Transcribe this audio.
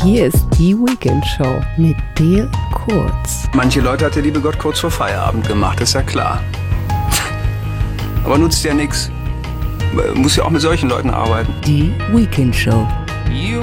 Hier ist die Weekend Show mit dir Kurz. Manche Leute hat der liebe Gott kurz vor Feierabend gemacht, ist ja klar. Aber nutzt ja nichts. Muss ja auch mit solchen Leuten arbeiten. Die Weekend Show. You